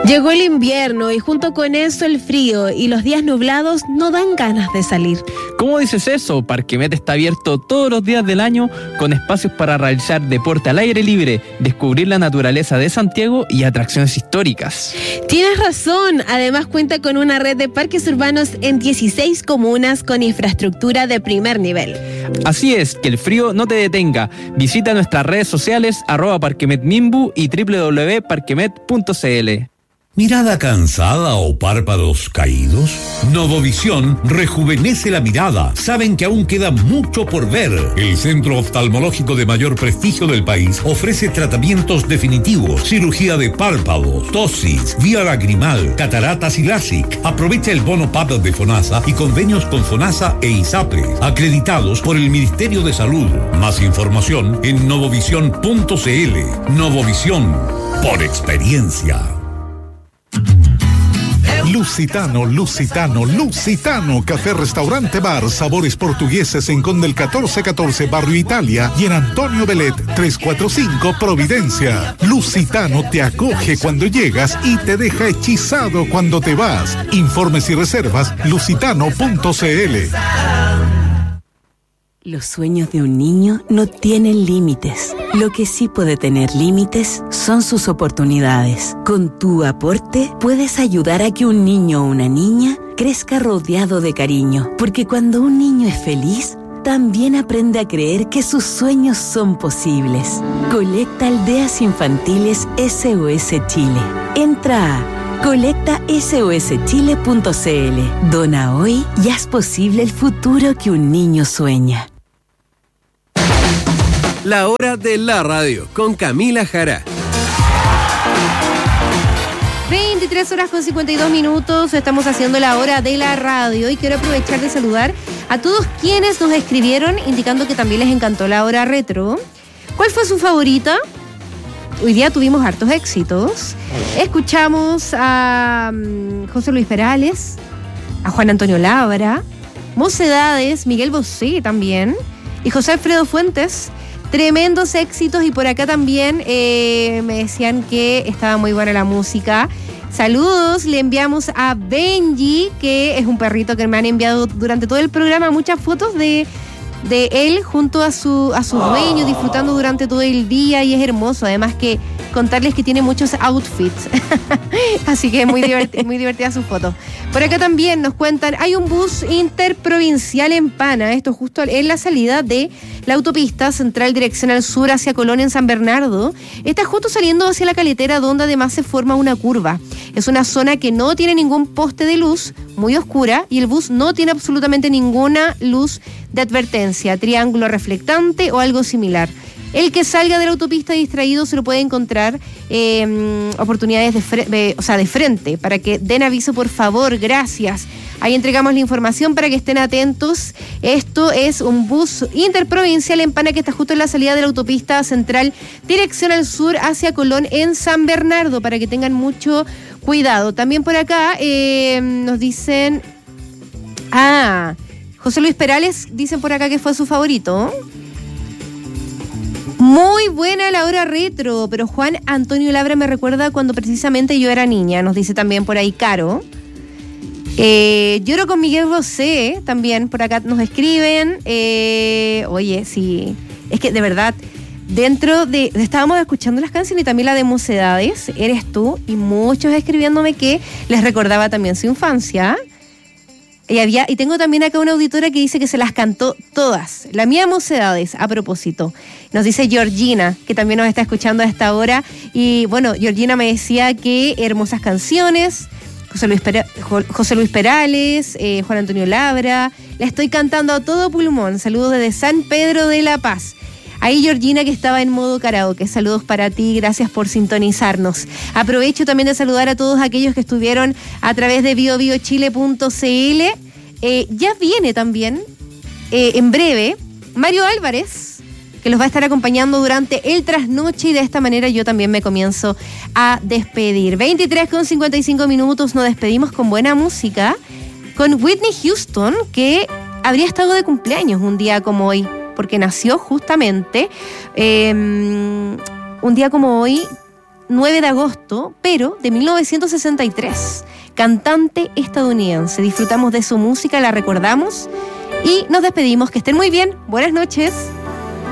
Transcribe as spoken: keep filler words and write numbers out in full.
Llegó el invierno y junto con eso el frío y los días nublados no dan ganas de salir. ¿Cómo dices eso? Parquemet está abierto todos los días del año con espacios para realizar deporte al aire libre, descubrir la naturaleza de Santiago y atracciones históricas. Tienes razón, además cuenta con una red de parques urbanos en dieciséis comunas con infraestructura de primer nivel. Así es, que el frío no te detenga. Visita nuestras redes sociales arroba parquemetmimbu y doble u doble u doble u punto parquemet punto c l. ¿Mirada cansada o párpados caídos? Novovisión rejuvenece la mirada. Saben que aún queda mucho por ver. El centro oftalmológico de mayor prestigio del país ofrece tratamientos definitivos, cirugía de párpados, tosis, vía lagrimal, cataratas y LASIK. Aprovecha el bono P A P de FONASA y convenios con FONASA e ISAPRE, acreditados por el Ministerio de Salud. Más información en novovisión punto c l. Novovisión, por experiencia. Lusitano, Lusitano, Lusitano, café, restaurante, bar, sabores portugueses en Conde el catorce catorce, Barrio Italia, y en Antonio Belet, trescientos cuarenta y cinco, Providencia. Lusitano te acoge cuando llegas y te deja hechizado cuando te vas. Informes y reservas, lusitano punto c l. Los sueños de un niño no tienen límites. Lo que sí puede tener límites son sus oportunidades. Con tu aporte puedes ayudar a que un niño o una niña crezca rodeado de cariño. Porque cuando un niño es feliz, también aprende a creer que sus sueños son posibles. Colecta Aldeas Infantiles S O S Chile. Entra a colecta s o s chile punto c l. Dona hoy y haz posible el futuro que un niño sueña. La hora de la radio con Camila Jara. veintitrés horas con cincuenta y dos minutos, estamos haciendo la hora de la radio y quiero aprovechar de saludar a todos quienes nos escribieron indicando que también les encantó la hora retro. ¿Cuál fue su favorita? Hoy día tuvimos hartos éxitos. Escuchamos a um, José Luis Perales, a Juan Antonio Labra, Mocedades, Miguel Bosé también y José Alfredo Fuentes. Tremendos éxitos y por acá también eh, me decían que estaba muy buena la música. Saludos, le enviamos a Benji, que es un perrito que me han enviado durante todo el programa muchas fotos de, de él junto a su, a su dueño, disfrutando durante todo el día y es hermoso. Además que contarles que tiene muchos outfits, así que muy, diverti- muy divertida su foto. Por acá también nos cuentan, hay un bus interprovincial en Pana, esto justo en la salida de la autopista central dirección al sur hacia Colón en San Bernardo. Está justo saliendo hacia la Caletera, donde además se forma una curva. Es una zona que no tiene ningún poste de luz, muy oscura, y el bus no tiene absolutamente ninguna luz de advertencia, triángulo reflectante o algo similar. El que salga de la autopista distraído se lo puede encontrar eh, oportunidades de, fre- de, o sea, de frente, para que den aviso, por favor, gracias. Ahí entregamos la información para que estén atentos. Esto es un bus interprovincial en Pana que está justo en la salida de la autopista central, dirección al sur hacia Colón en San Bernardo, para que tengan mucho cuidado. También por acá eh, nos dicen... Ah, José Luis Perales, dicen por acá que fue su favorito. Muy buena la hora retro, pero Juan Antonio Labra me recuerda cuando precisamente yo era niña, nos dice también por ahí Caro. Eh, lloro con Miguel Bosé, también por acá nos escriben. Eh, oye, sí, es que de verdad, dentro de, estábamos escuchando las canciones y también la de Mocedades, eres tú, y muchos escribiéndome que les recordaba también su infancia. Y, había, y tengo también acá una auditora que dice que se las cantó todas. La mía Mocedades, a propósito. Nos dice Georgina, que también nos está escuchando a esta hora. Y bueno, Georgina me decía que hermosas canciones. José Luis, Pera, José Luis Perales, eh, Juan Antonio Labra. La estoy cantando a todo pulmón. Saludos desde San Pedro de la Paz. Ahí Georgina, que estaba en modo karaoke. Saludos para ti, gracias por sintonizarnos. Aprovecho también de saludar a todos aquellos que estuvieron a través de bio bio chile punto c l. Eh, ya viene también, eh, en breve, Mario Álvarez, que los va a estar acompañando durante el trasnoche, y de esta manera yo también me comienzo a despedir. veintitrés con cincuenta y cinco minutos, nos despedimos con buena música, con Whitney Houston, que habría estado de cumpleaños un día como hoy, porque nació justamente eh, un día como hoy, nueve de agosto, pero de mil novecientos sesenta y tres. Cantante estadounidense. Disfrutamos de su música, la recordamos y nos despedimos. Que estén muy bien. Buenas noches.